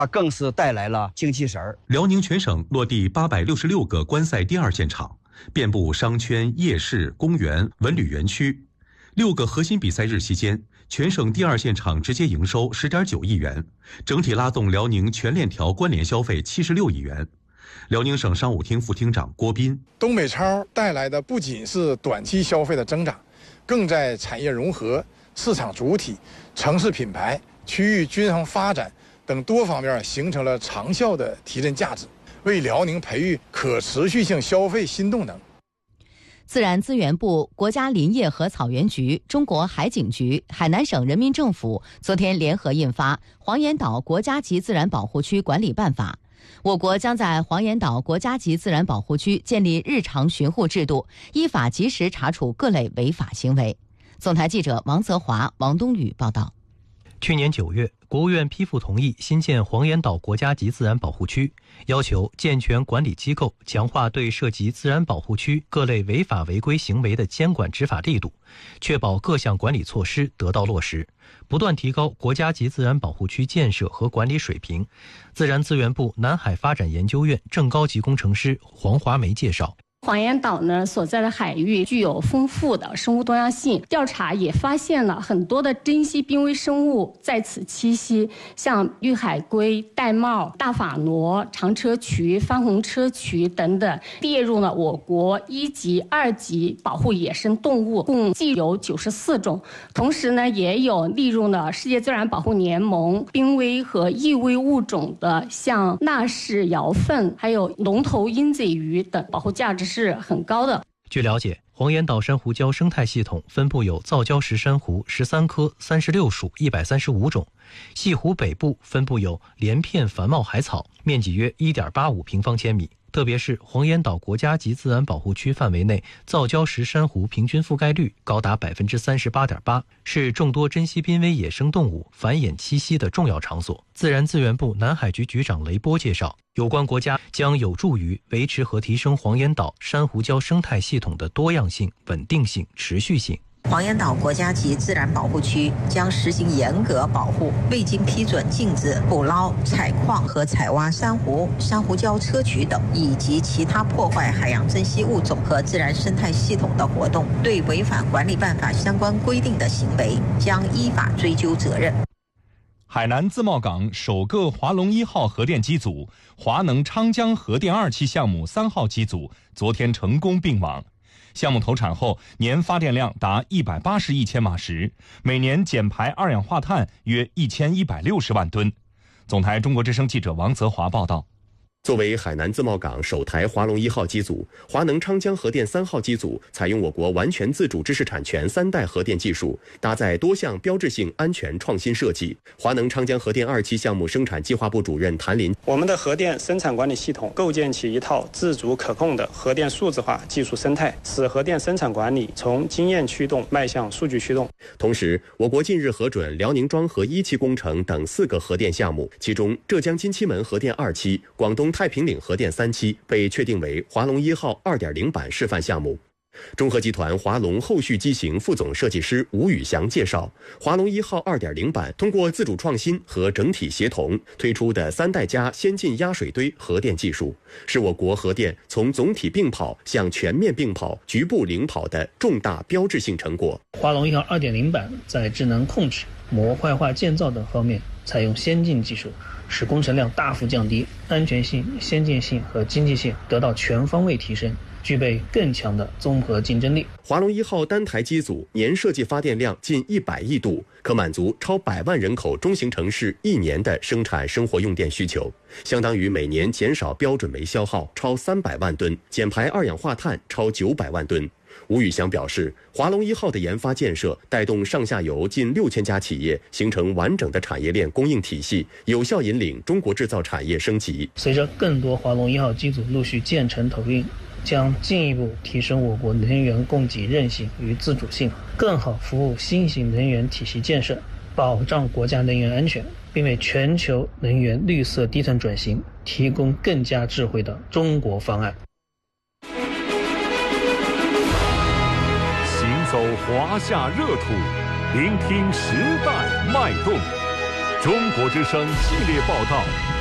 它更是带来了精气神儿。 辽宁全省落地866个观赛第二现场，遍布商圈、夜市、公园、文旅园区。6个核心比赛日期间，全省第二现场直接营收10.9亿元，整体拉动辽宁全链条关联消费76亿元。辽宁省商务厅副厅长郭斌： 东北超带来的不仅是短期消费的增长，更在产业融合、市场主体、城市品牌、区域均衡发展等多方面形成了长效的提振价值，为辽宁培育可持续性消费新动能。 自然资源部、国家林业和草原局、中国海警局、海南省人民政府昨天联合印发《黄岩岛国家级自然保护区管理办法》。我国将在黄岩岛国家级自然保护区建立日常巡护制度，依法及时查处各类违法行为。总台记者王泽华、王冬雨报道。 去年9月，国务院批复同意新建黄岩岛国家级自然保护区，要求健全管理机构强化对涉及自然保护区各类违法违规行为的监管执法力度，确保各项管理措施得到落实，不断提高国家级自然保护区建设和管理水平。自然资源部南海发展研究院正高级工程师黄华梅介绍。 黄岩岛呢所在的海域具有丰富的生物多样性，调查也发现了很多的珍稀濒危生物在此栖息，像绿海龟、玳瑁、大法螺、长车渠、番红车渠等等，列入了我国1级、2级保护野生动物，共计有94种。同时呢，也有列入了世界自然保护联盟濒危和易危物种的，像纳氏瑶凤，还有龙头鹰嘴鱼等，保护价值是很高的。 据了解，黄岩岛珊瑚礁生态系统分布有造礁石珊瑚13科36属135种，西湖北部分布有连片繁茂海草，面积约1.85平方千米。特别是黄岩岛国家级自然保护区范围内造礁石珊瑚平均覆盖率高达 38.8%， 是众多珍稀濒危野生动物繁衍栖息的重要场所。自然资源部南海局局长雷波介绍，有关国家将有助于维持和提升黄岩岛珊瑚礁生态系统的多样性、稳定性、持续性。 黄岩岛国家级自然保护区将实行严格保护未经批准禁止捕捞、采矿和采挖珊瑚、珊瑚礁砗磲等以及其他破坏海洋珍稀物种和自然生态系统的活动，对违反管理办法相关规定的行为将依法追究责任。 海南自贸港首个华龙1号核电机组、华能昌江核电2期项目3号机组昨天成功并网。项目投产后，年发电量达180亿千瓦时，每年减排二氧化碳约1160万吨。总台中国之声记者王泽华报道。 作为海南自贸港首台华龙1号机组，华能昌江核电3号机组采用我国完全自主知识产权3代核电技术，搭载多项标志性安全创新设计。华能昌江核电2期项目生产计划部主任谭林： 我们的核电生产管理系统构建起一套自主可控的核电数字化技术生态，使核电生产管理从经验驱动迈向数据驱动。 同时，我国近日核准辽宁庄河1期工程等4个核电项目，其中浙江金溪门核电2期、广东太平岭核电3期被确定为华龙1号 2.0 版示范项目。中核集团华龙后续机型副总设计师吴宇翔介绍，华龙1号 2.0 版通过自主创新和整体协同推出的3代加先进压水堆核电技术，是我国核电从总体并跑向全面并跑、局部领跑的重大标志性成果。 华龙1号 2.0 版在智能控制、模块化建造等方面采用先进技术，使工程量大幅降低，安全性、先进性和经济性得到全方位提升，具备更强的综合竞争力。 华龙1号单台机组年设计发电量近100亿度，可满足超100万人口中型城市1年的生产生活用电需求，相当于每年减少标准煤消耗超300万吨，减排二氧化碳超900万吨。吴宇翔表示，华龙1号的研发建设带动上下游近6000家企业形成完整的产业链供应体系，有效引领中国制造产业升级。 随着更多华龙1号机组陆续建成投运，将进一步提升我国能源供给韧性与自主性，更好服务新型能源体系建设，保障国家能源安全，并为全球能源绿色低碳转型提供更加智慧的中国方案。 走华夏热土，聆听时代脉动。 中国之声系列报道。